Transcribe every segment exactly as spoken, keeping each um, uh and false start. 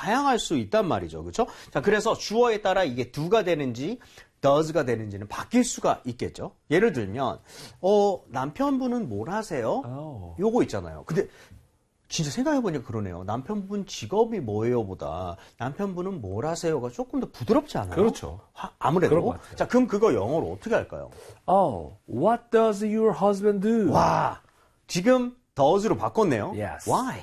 다양할 수 있단 말이죠. 그렇죠? 자, 그래서 주어에 따라 이게 do가 되는지 does가 되는지는 바뀔 수가 있겠죠. 예를 들면 어, 남편분은 뭘 하세요? Oh. 요거 있잖아요. 근데 진짜 생각해보니까 그러네요. 남편분 직업이 뭐예요? 보다 남편분은 뭘 하세요가 조금 더 부드럽지 않아요? 그렇죠. 하, 아무래도. 그런 것 같아요. 자, 그럼 그거 영어로 어떻게 할까요? Oh, what does your husband do? 와, 지금 does로 바꿨네요. Yes. Why?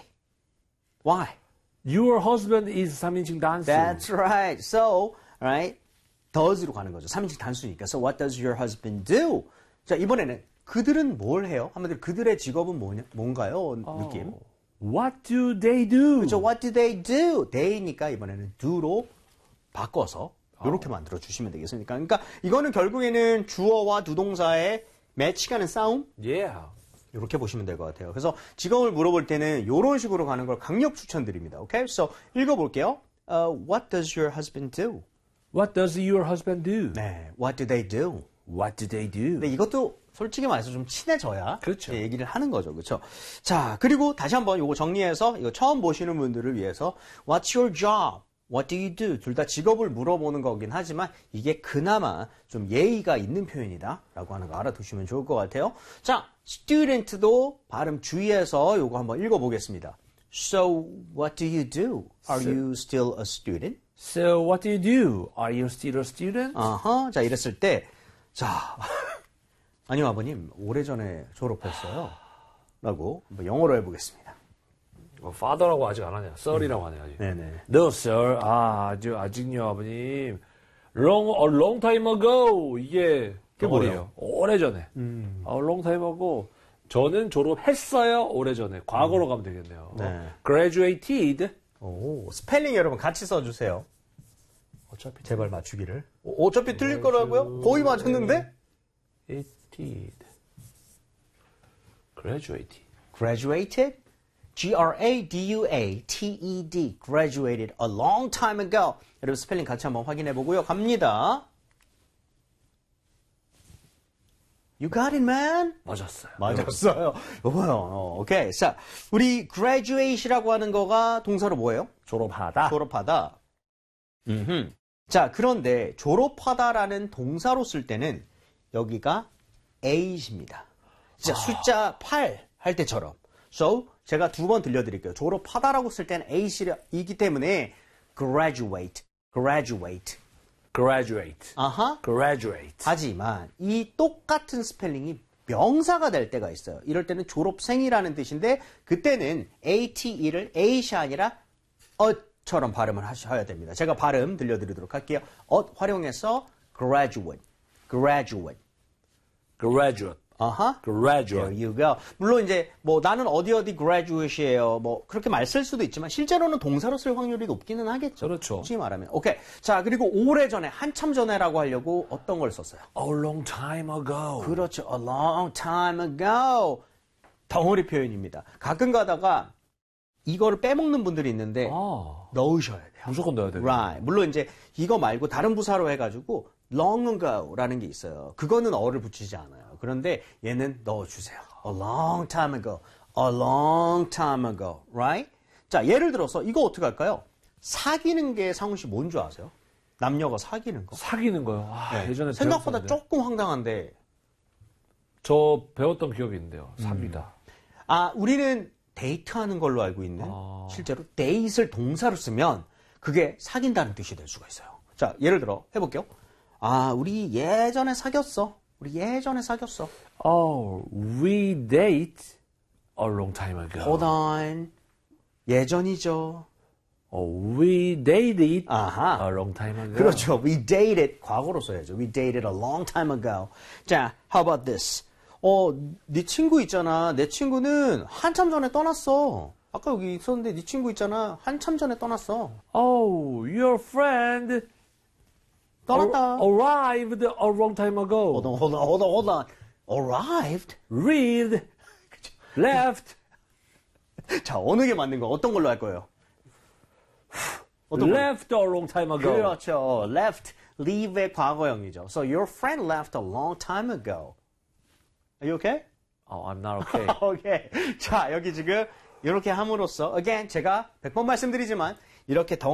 Why? Your husband is 삼인칭 단수. That's right. So, right? does로 가는 거죠. 삼인칭 단수니까. So, what does your husband do? 자, 이번에는 그들은 뭘 해요? 한마디로 그들의 직업은 뭐냐, 뭔가요? 느낌. Oh. What do they do? 그렇죠. What do they do? they니까 이번에는 do로 바꿔서 이렇게 만들어 주시면 되겠습니까? 그러니까 이거는 결국에는 주어와 두동사의 매치가는 싸움? Yeah. 이렇게 보시면 될 것 같아요. 그래서 직업을 물어볼 때는 이런 식으로 가는 걸 강력 추천드립니다. 오케이? So 읽어볼게요. Uh, what does your husband do? What does your husband do? 네. What do they do? What do they do? 근데 이것도 솔직히 말해서 좀 친해져야 그렇죠. 얘기를 하는 거죠. 그렇죠? 자, 그리고 다시 한번 이거 정리해서 이거 처음 보시는 분들을 위해서 What's your job? What do you do? 둘 다 직업을 물어보는 거긴 하지만 이게 그나마 좀 예의가 있는 표현이다 라고 하는 거 알아두시면 좋을 것 같아요. 자, student도 발음 주의해서 이거 한번 읽어보겠습니다. So, what do you do? Are So- you still a student? So what do you do? Are you still a student? 아하, 자, 이랬을 때, 자, 아니요, 아버님, 오래전에 졸업했어요. 라고 한번 영어로 해보겠습니다. 어, father라고 아직 안 하냐? sir이라고 하네 아직. 네네. No, sir. 아, 아주 아직요, 아버님. Long, a long time ago. 이게 그게 뭐예요? 오래전에. 음. A long time ago. 저는 졸업했어요. 오래전에. 과거로 가면 되겠네요. 네. Graduated. 오, 스펠링 여러분 같이 써주세요. 어차피 제발 맞추기를. 오, 어차피 틀릴 거라고요? 거의 맞췄는데? Graduated. Graduated. Graduated? G R A D U A T E D. Graduated a long time ago. 여러분 스펠링 같이 한번 확인해 보고요. 갑니다. You got it, man? 맞았어요. 맞았어요. 이거요. 어, 오케이. 자, 우리 graduate이라고 하는 거가 동사로 뭐예요? 졸업하다. 졸업하다. 음흠. 자, 그런데 졸업하다라는 동사로 쓸 때는 여기가 eight입니다. 진짜 아. 숫자 팔 할 때처럼. So, 제가 두 번 들려드릴게요. 졸업하다라고 쓸 때는 eight이기 때문에 graduate, graduate. Graduate. 아하. Graduate. 하지만 이 똑같은 스펠링이 명사가 될 때가 있어요. 이럴 때는 졸업생이라는 뜻인데 그때는 ate를 a이 아니라 어처럼 발음을 하셔야 됩니다. 제가 발음 들려드리도록 할게요. 어 활용해서 graduate, graduate. Graduate. 아하. Graduate. There you go. 물론 이제 뭐 나는 어디 어디 graduate이에요. 뭐 그렇게 말 쓸 수도 있지만 실제로는 동사로 쓸 확률이 높기는 하겠죠. 그렇죠. 솔직히 말하면. 오케이. 자, 그리고 오래전에 한참 전에라고 하려고 어떤 걸 썼어요? A long time ago. 그렇죠. A long time ago. 덩어리 표현입니다. 가끔 가다가 이거를 빼먹는 분들이 있는데 아, 넣으셔야 돼요. 무조건 넣어야 돼요. Right. 물론 이제 이거 말고 다른 부사로 해가지고 long ago라는 게 있어요. 그거는 어를 붙이지 않아요. 그런데 얘는 넣어주세요. A long time ago. A long time ago. Right? 자, 예를 들어서 이거 어떻게 할까요? 사귀는 게 상훈 씨 뭔 줄 아세요? 남녀가 사귀는 거. 사귀는 거요. 아, 네. 예전에 생각보다 배웠었는데. 조금 황당한데 저 배웠던 기억이 있는데요. 삽니다. 아, 우리는 데이트하는 걸로 알고 있는 아. 실제로 데이트를 동사로 쓰면 그게 사귄다는 뜻이 될 수가 있어요. 자, 예를 들어 해볼게요. 아, 우리 예전에 사귀었어. 우리 예전에 사귀었어. Oh, we date a long time ago. Hold on. 예전이죠. Oh, we dated 아하. a long time ago. 그렇죠. We dated. 과거로 써야죠. We dated a long time ago. 자, how about this? 어, 네 친구 있잖아. 내 친구는 한참 전에 떠났어. 아까 여기 있었는데 네 친구 있잖아. 한참 전에 떠났어. Oh, your friend 떠났다. arrived a long time ago. Hold on, hold on, hold on, hold on. Arrived? Read, left, 자, 어느 게 맞는 거? 어떤 걸로 할 거예요? 어떤 걸로? left a long time ago. 그렇죠. Left, leave의 과거형이죠. So your friend left a long time ago. Are you okay? Oh, I'm not okay. 오케이. 자, 여기 지금 이렇게 함으로써 again 제가 백 번 말씀드리지만 이렇게 덩